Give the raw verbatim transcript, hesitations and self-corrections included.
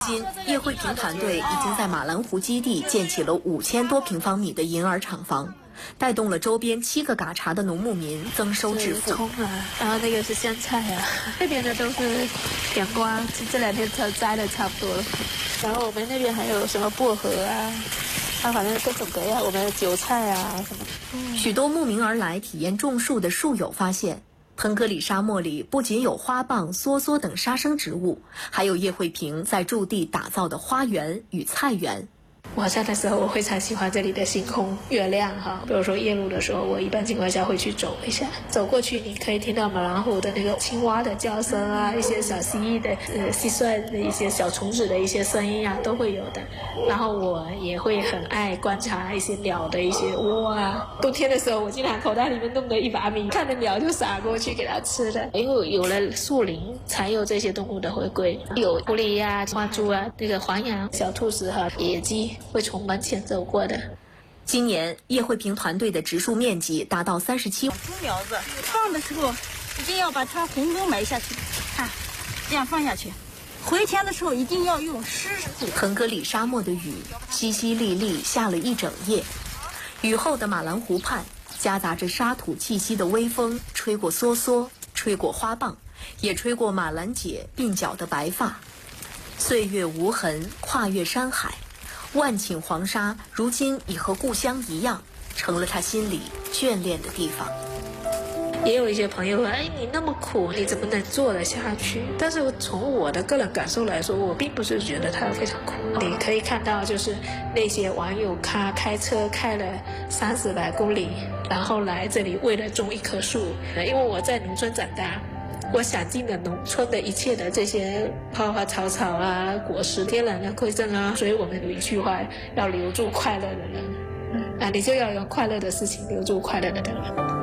今，叶慧萍团队已经在马兰湖基地建起了五千多平方米的银耳厂房，带动了周边七个嘎查的农牧民增收致富。 葱啊，然后那个是香菜啊，这边的都是甜瓜，这两天才摘的差不多了。然后我们那边还有什么薄荷啊，啊，反正各种各样，我们的韭菜啊什么。 嗯、许多慕名而来体验种树的树友发现。腾格里沙漠里不仅有花蚌、梭梭等沙生植物，还有叶慧萍在驻地打造的花园与菜园。 晚上的时候，我非常喜欢这里的星空、月亮哈。比如说夜路的时候，我一般情况下会去走一下。走过去，你可以听到马兰湖的那个青蛙的叫声啊，一些小蜥蜴的、呃蟋蟀的一些小虫子的一些声音啊，都会有的。然后我也会很爱观察一些鸟的一些窝啊。冬天的时候，我经常口袋里面弄了一把米，看着鸟就撒过去给它吃的。因为有了树林，才有这些动物的回归，有狐狸呀、花猪啊，那个黄羊、小兔子和野鸡。会从门前走过的。 今年叶慧萍团队的植树面积达到三十七。 粗苗子放的时候一定要把它红根埋下去，看，这样放下去。回填的时候一定要用湿土。 腾格里沙漠的雨淅淅沥沥下了一整夜，雨后的马兰湖畔，夹杂着沙土气息的微风吹过梭梭，吹过花蚌，也吹过马兰姐鬓角的白发。岁月无痕，跨越山海。万顷黄沙如今已和故乡一样，成了他心里眷恋的地方。 也有一些朋友说，哎，你那么苦，你怎么能做得下去？但是从我的个人感受来说，我并不是觉得它非常苦。你可以看到，就是那些网友他开车开了三四百公里，然后来这里为了种一棵树。因为我在农村长大，我享尽了农村的一切的这些花花草草啊、果实、天然的馈赠啊，所以我们有一句话，要留住快乐的人，啊，你就要有快乐的事情，留住快乐的人。